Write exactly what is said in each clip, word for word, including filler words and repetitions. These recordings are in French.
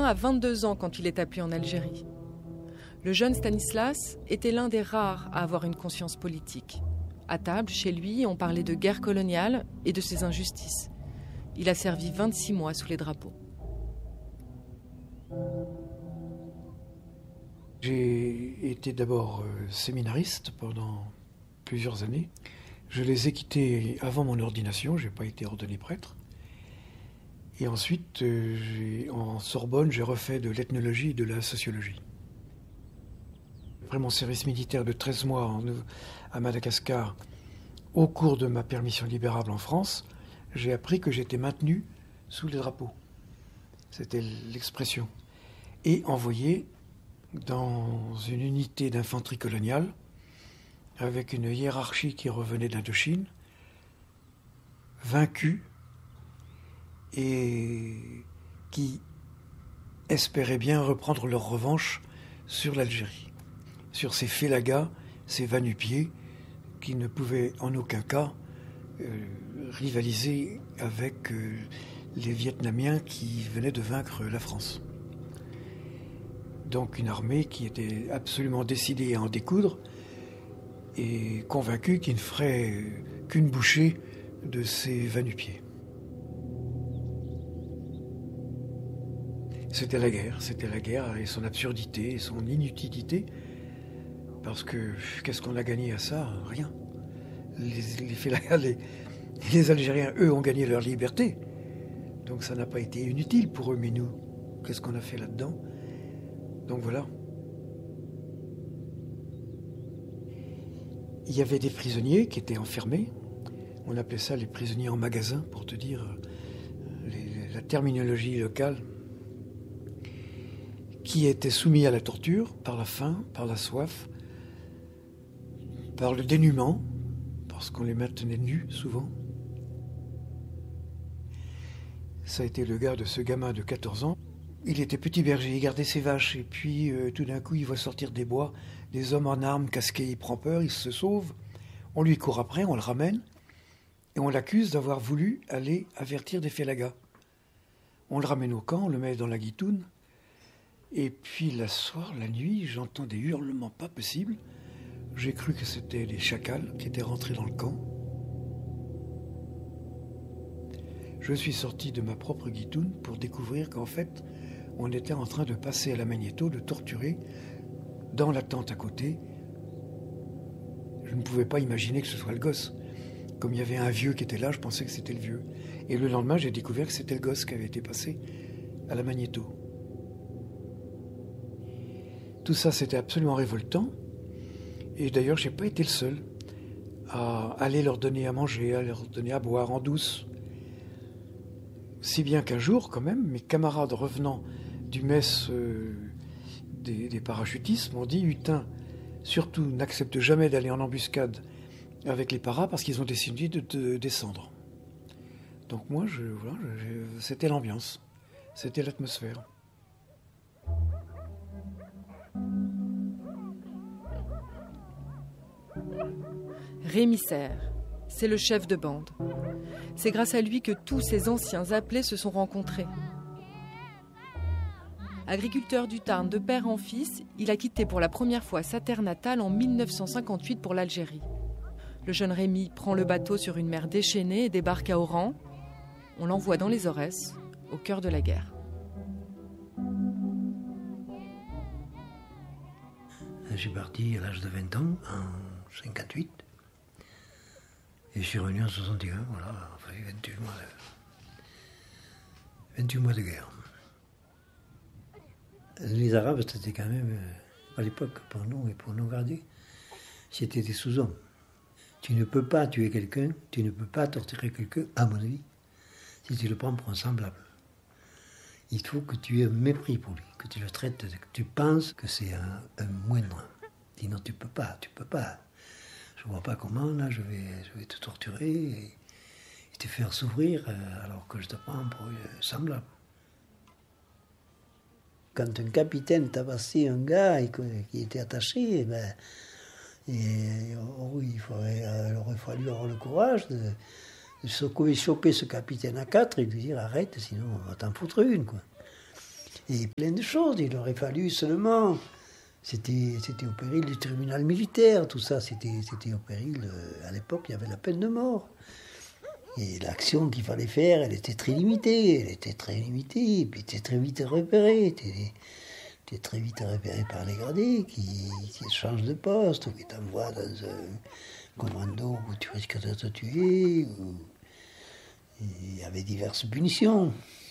Valentin a vingt-deux ans quand il est appelé en Algérie. Le jeune Stanislas était l'un des rares à avoir une conscience politique. À table, chez lui, on parlait de guerre coloniale et de ses injustices. Il a servi vingt-six mois sous les drapeaux. J'ai été d'abord euh, séminariste pendant plusieurs années. Je les ai quittés avant mon ordination, je n'ai pas été ordonné prêtre. Et ensuite, euh, j'ai, en Sorbonne, j'ai refait de l'ethnologie et de la sociologie. Après mon service militaire de treize mois en, à Madagascar, au cours de ma permission libérable en France, j'ai appris que j'étais maintenu sous les drapeaux. C'était l'expression. Et envoyé dans une unité d'infanterie coloniale, avec une hiérarchie qui revenait d'Indochine, vaincue, et qui espéraient bien reprendre leur revanche sur l'Algérie, sur ces félagas, ces va-nu-pieds, qui ne pouvaient en aucun cas euh, rivaliser avec euh, les Vietnamiens qui venaient de vaincre la France. Donc une armée qui était absolument décidée à en découdre et convaincue qu'il ne ferait qu'une bouchée de ces va-nu-pieds. C'était la guerre, c'était la guerre et son absurdité et son inutilité, parce que qu'est-ce qu'on a gagné à ça? Rien. Les, les, les, les Algériens, eux, ont gagné leur liberté, donc ça n'a pas été inutile pour eux, mais nous, qu'est-ce qu'on a fait là-dedans? Donc voilà. Il y avait des prisonniers qui étaient enfermés, on appelait ça les prisonniers en magasin, pour te dire les, la terminologie locale, qui étaient soumis à la torture par la faim, par la soif, par le dénuement, parce qu'on les maintenait nus souvent. Ça a été le gars de ce gamin de quatorze ans. Il était petit berger, il gardait ses vaches, et puis euh, tout d'un coup il voit sortir des bois des hommes en armes, casqués, il prend peur, il se sauve. On lui court après, on le ramène, et on l'accuse d'avoir voulu aller avertir des félagas. On le ramène au camp, on le met dans la guitoune, et puis la soir, la nuit, j'entends des hurlements pas possibles. J'ai cru que c'était les chacals qui étaient rentrés dans le camp. Je suis sorti de ma propre guitoune pour découvrir qu'en fait, on était en train de passer à la magnéto, de torturer dans la tente à côté. Je ne pouvais pas imaginer que ce soit le gosse. Comme il y avait un vieux qui était là, je pensais que c'était le vieux. Et le lendemain, j'ai découvert que c'était le gosse qui avait été passé à la magnéto. Tout ça, c'était absolument révoltant. Et d'ailleurs, je n'ai pas été le seul à aller leur donner à manger, à leur donner à boire en douce. Si bien qu'un jour, quand même, mes camarades revenant du mess euh, des, des parachutistes m'ont dit « Hutin, surtout n'accepte jamais d'aller en embuscade avec les paras parce qu'ils ont décidé de, de descendre. » Donc moi, je, voilà, je, c'était l'ambiance, c'était l'atmosphère. Rémi Serre, c'est le chef de bande. C'est grâce à lui que tous ces anciens appelés se sont rencontrés. Agriculteur du Tarn de père en fils, il a quitté pour la première fois sa terre natale en mille neuf cent cinquante-huit pour l'Algérie. Le jeune Rémi prend le bateau sur une mer déchaînée et débarque à Oran. On l'envoie dans les Aurès, au cœur de la guerre. Je suis parti à l'âge de vingt ans, en cinquante-huit. Et je suis revenu en soixante et un, voilà, enfin vingt-huit mois de, vingt-huit mois de guerre. Les Arabes, c'était quand même, à l'époque, pour nous et pour nos gardiens, c'était des sous-hommes. Tu ne peux pas tuer quelqu'un, tu ne peux pas torturer quelqu'un, à mon avis, si tu le prends pour un semblable. Il faut que tu aies un mépris pour lui, que tu le traites, que tu penses que c'est un, un moindre. Sinon, tu peux pas, tu peux pas. Je vois pas comment, là, je vais, je vais te torturer et, et te faire souffrir euh, alors que je te prends pour un semblable. Quand un capitaine tabassait un gars et que, qui était attaché, eh ben, et, oh, il, faudrait, il aurait fallu avoir le courage de, de choper ce capitaine à quatre et lui dire arrête, sinon on va t'en foutre une, quoi. Et plein de choses, il aurait fallu seulement... C'était, c'était au péril du tribunal militaire, tout ça, c'était, c'était au péril... Euh, à l'époque, il y avait la peine de mort. Et l'action qu'il fallait faire, elle était très limitée, elle était très limitée, et puis était très vite repérée, était, était très vite repérée par les gradés qui, qui changent de poste, ou qui t'envoient dans un commando où tu risques d'être tué, ou... il y avait diverses punitions.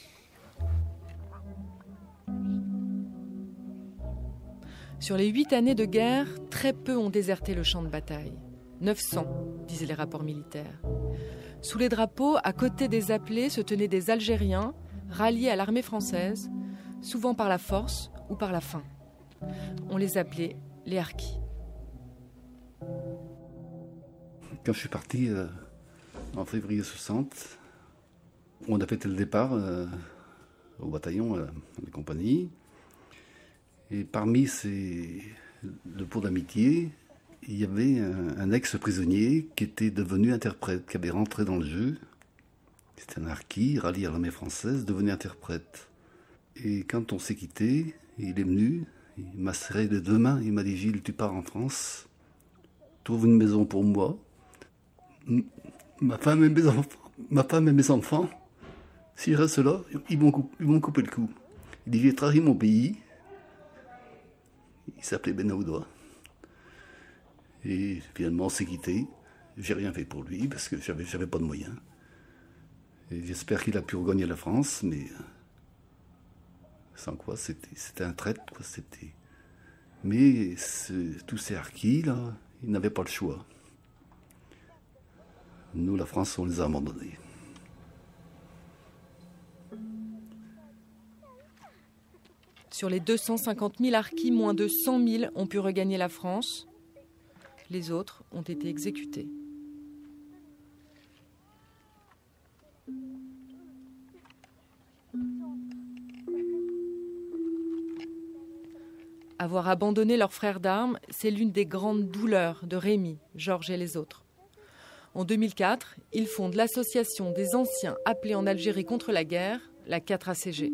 Sur les huit années de guerre, très peu ont déserté le champ de bataille. neuf cents, disaient les rapports militaires. Sous les drapeaux, à côté des appelés, se tenaient des Algériens, ralliés à l'armée française, souvent par la force ou par la faim. On les appelait les harkis. Quand je suis parti euh, en février soixante, on a fêté le départ euh, au bataillon, euh, à la compagnie. Et parmi ces, le pot d'amitié, il y avait un, un ex-prisonnier qui était devenu interprète, qui avait rentré dans le jeu. C'était un harki, rallié à l'armée française, devenu interprète. Et quand on s'est quitté, il est venu, il m'a serré les deux mains, il m'a dit « Gilles, tu pars en France, trouve une maison pour moi, ma femme et mes enfants, ma femme et mes enfants, si je reste là, ils vont, couper, ils vont couper le cou. » Il dit « J'ai trahi mon pays. » Il s'appelait Ben Aouda. Et finalement, on s'est quitté. J'ai rien fait pour lui parce que j'avais, j'avais pas de moyens. Et j'espère qu'il a pu regagner la France, mais sans quoi, c'était, c'était un traître, quoi. C'était... Mais ce, tous ces harkis, là, ils n'avaient pas le choix. Nous, la France, on les a abandonnés. Sur les deux cent cinquante mille harkis, moins de cent mille ont pu regagner la France. Les autres ont été exécutés. Avoir abandonné leurs frères d'armes, c'est l'une des grandes douleurs de Rémi, Georges et les autres. En deux mille quatre, ils fondent l'association des anciens appelés en Algérie contre la guerre, la quatre A C G.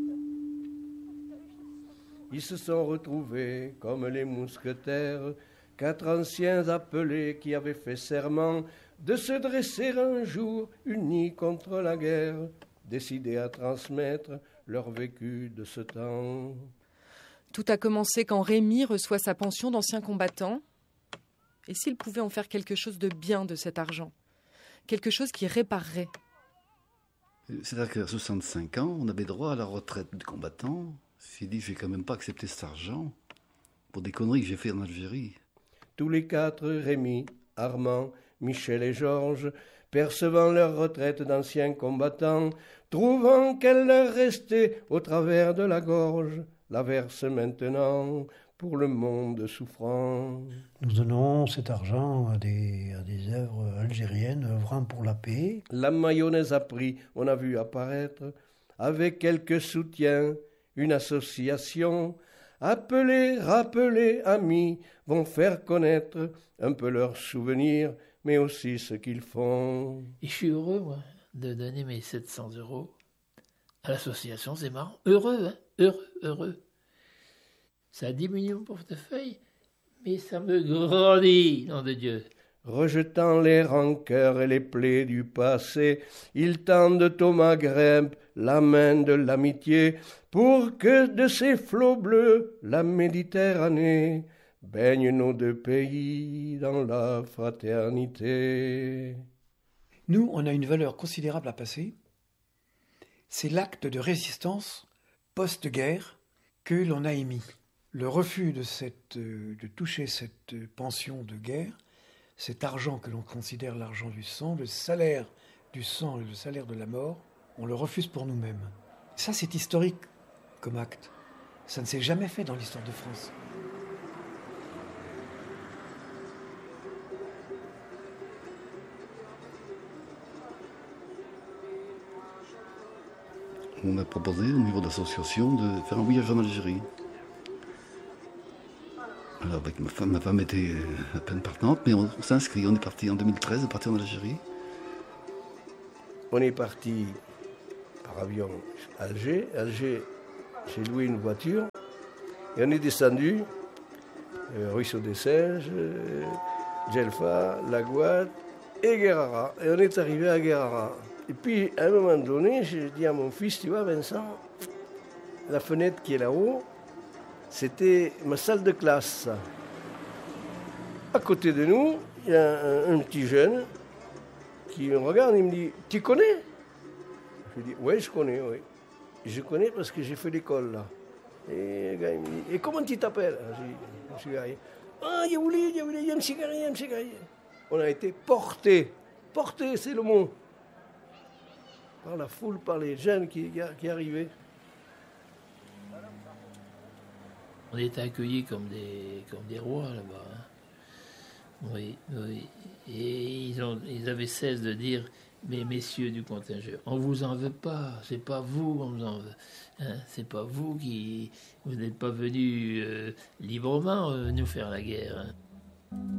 Ils se sont retrouvés comme les mousquetaires, quatre anciens appelés qui avaient fait serment de se dresser un jour unis contre la guerre, décidés à transmettre leur vécu de ce temps. Tout a commencé quand Rémi reçoit sa pension d'ancien combattant. Et s'il pouvait en faire quelque chose de bien de cet argent, quelque chose qui réparerait. C'est-à-dire qu'à soixante-cinq ans, on avait droit à la retraite du combattant. J'ai dit, je vais quand même pas accepter cet argent pour des conneries que j'ai fait en Algérie. Tous les quatre, Rémi, Armand, Michel et Georges, percevant leur retraite d'anciens combattants, trouvant qu'elle leur restait au travers de la gorge, la versent maintenant pour le monde souffrant. Nous donnons cet argent à des, à des œuvres algériennes œuvrant pour la paix. La mayonnaise a pris, on a vu apparaître, avec quelques soutiens, une association, appelés, rappelés, amis, vont faire connaître un peu leurs souvenirs, mais aussi ce qu'ils font. Et je suis heureux, moi, de donner mes sept cents euros à l'association, c'est marrant. Heureux, hein, heureux, heureux. Ça diminue mon portefeuille, mais ça me grandit, nom de Dieu. Rejetant les rancœurs et les plaies du passé, ils tendent au Maghreb la main de l'amitié pour que de ces flots bleus, la Méditerranée, baigne nos deux pays dans la fraternité. Nous, on a une valeur considérable à passer. C'est l'acte de résistance post-guerre que l'on a émis. Le refus de, cette, de toucher cette pension de guerre, cet argent que l'on considère l'argent du sang, le salaire du sang et le salaire de la mort, on le refuse pour nous-mêmes. Ça, c'est historique comme acte. Ça ne s'est jamais fait dans l'histoire de France. On m'a proposé au niveau de l'association de faire un voyage en Algérie. Alors avec ma femme, ma femme était à peine partante, mais on, on s'est inscrit, on est parti en deux mille treize, on est parti en Algérie. On est parti par avion à Alger. Alger, j'ai loué une voiture et on est descendu, euh, Ruisseau des Singes, euh, Gelfa, La Gouade et Guérara. Et on est arrivé à Guérara. Et puis, à un moment donné, j'ai dit à mon fils, tu vois, Vincent, la fenêtre qui est là-haut, c'était ma salle de classe. À côté de nous, il y a un, un petit jeune qui me regarde et me dit, tu connais? Je dis, oui, je connais, oui. Je connais parce que j'ai fait l'école là. Et le gars, il me dit, et comment tu t'appelles? Je dis, ah, Yaouli, Yaouli, Yam Sigari, Yam Sigari. On a été portés, portés, c'est le mot, par la foule, par les jeunes qui, qui arrivaient. On était accueillis comme des, comme des rois là-bas. Hein. Oui, oui. Et ils, ont, ils avaient cesse de dire, mais messieurs du contingent, on vous en veut pas, c'est pas vous qu'on vous en veut. Hein, c'est pas vous qui... Vous n'êtes pas venus euh, librement euh, nous faire la guerre. Hein.